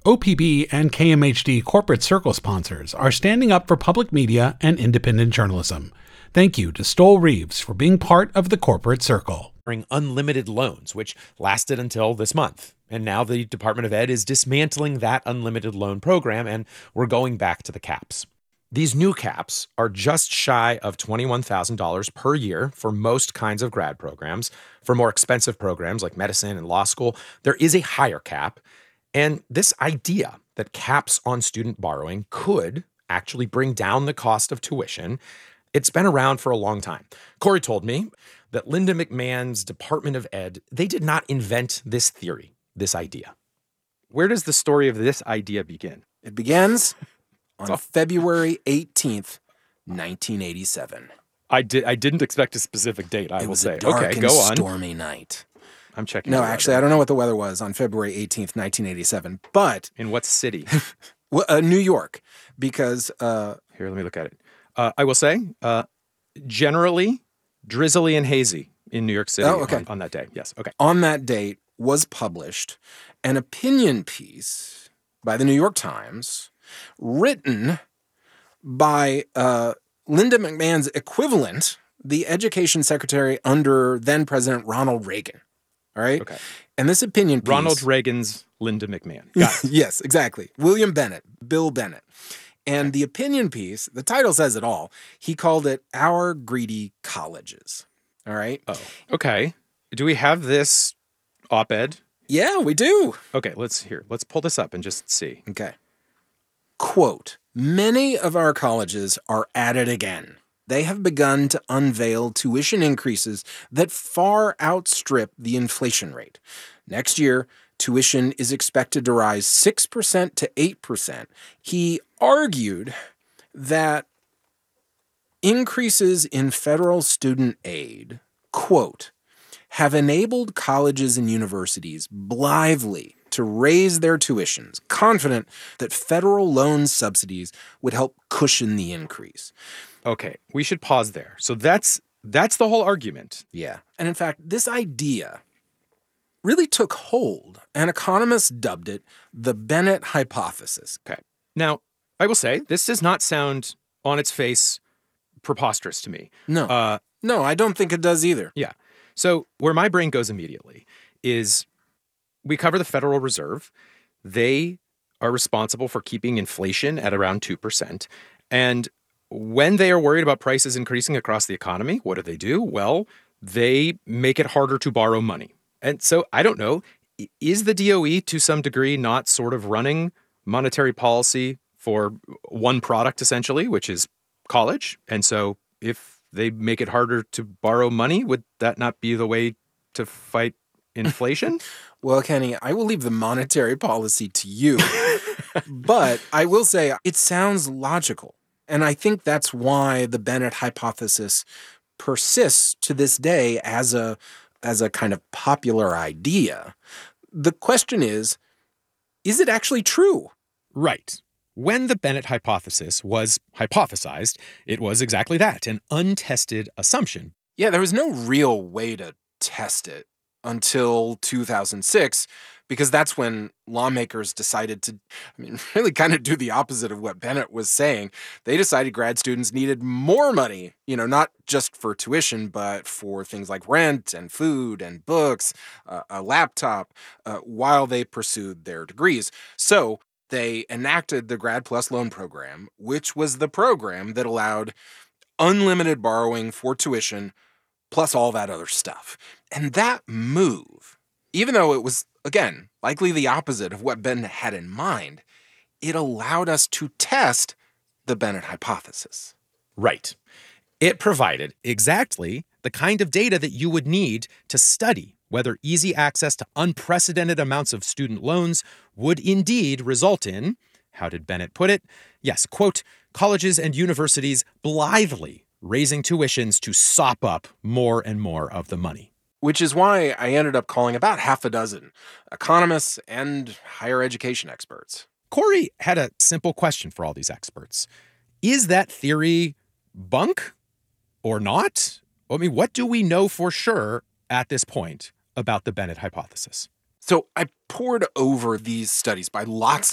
OPB and KMHD Corporate Circle sponsors are standing up for public media and independent journalism. Thank you to Stoll Reeves for being part of the Corporate Circle. Unlimited loans, which lasted until this month. And now the Department of Ed is dismantling that unlimited loan program, and we're going back to the caps. These new caps are just shy of $21,000 per year for most kinds of grad programs. For more expensive programs like medicine and law school, there is a higher cap. And this idea that caps on student borrowing could actually bring down the cost of tuition, it's been around for a long time. Corey told me that Linda McMahon's Department of Ed, they did not invent this theory, this idea. Where does the story of this idea begin? It begins on February 18th, 1987. I didn't expect a specific date, I will say. It was a dark okay, and go on. stormy night. I'm checking. No, actually, I don't know what the weather was on February 18th, 1987, but... In what city? New York, because... Here, let me look at it. I will say, generally, drizzly and hazy in New York City on that day. Yes, okay. On that date was published an opinion piece by the New York Times written by Linda McMahon's equivalent, the education secretary under then-President Ronald Reagan. All right? Okay. And this opinion piece... Ronald Reagan's Linda McMahon. Got it. Yes, exactly. William Bennett, Bill Bennett. And the opinion piece, the title says it all. He called it Our Greedy Colleges. All right? Oh, okay. Do we have this op-ed? Yeah, we do. Okay, let's pull this up and just see. Okay. Quote, many of our colleges are at it again. They have begun to unveil tuition increases that far outstrip the inflation rate. Next year, tuition is expected to rise 6% to 8%. He argued that increases in federal student aid, quote, have enabled colleges and universities blithely to raise their tuitions, confident that federal loan subsidies would help cushion the increase. Okay, we should pause there. So that's the whole argument. Yeah. And in fact, this idea really took hold, and economists dubbed it the Bennett hypothesis. Okay. Now, I will say, this does not sound on its face preposterous to me. No. No, I don't think it does either. Yeah. So where my brain goes immediately is we cover the Federal Reserve. They are responsible for keeping inflation at around 2%. And when they are worried about prices increasing across the economy, what do? Well, they make it harder to borrow money. And so I don't know, is the DOE to some degree not sort of running monetary policy for one product essentially, which is college? And so if they make it harder to borrow money, would that not be the way to fight inflation? Well, Kenny, I will leave the monetary policy to you, but I will say it sounds logical. And I think that's why the Bennett hypothesis persists to this day as a kind of popular idea. The question is it actually true? Right. When the Bennett hypothesis was hypothesized, it was exactly that, an untested assumption. Yeah, there was no real way to test it until 2006, because that's when lawmakers decided to, really kind of do the opposite of what Bennett was saying. They decided grad students needed more money, not just for tuition, but for things like rent and food and books, a laptop, while they pursued their degrees. So they enacted the Grad Plus Loan Program, which was the program that allowed unlimited borrowing for tuition, plus all that other stuff. And that move, even though it was, again, likely the opposite of what Bennett had in mind, it allowed us to test the Bennett hypothesis. Right. It provided exactly the kind of data that you would need to study whether easy access to unprecedented amounts of student loans would indeed result in, how did Bennett put it? Yes, quote, colleges and universities blithely raising tuitions to sop up more and more of the money. Which is why I ended up calling about half a dozen economists and higher education experts. Corey had a simple question for all these experts. Is that theory bunk or not? What do we know for sure at this point about the Bennett hypothesis? So I pored over these studies by lots